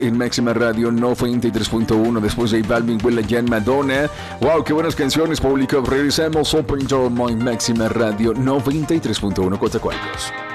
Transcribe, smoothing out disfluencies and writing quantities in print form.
en Máxima Radio 93.1. Después de Balvin, will.i.am, Madonna. Wow, qué buenas canciones, público. Regresamos Open Door en Máxima Radio 93.1 Coatzacoalcos.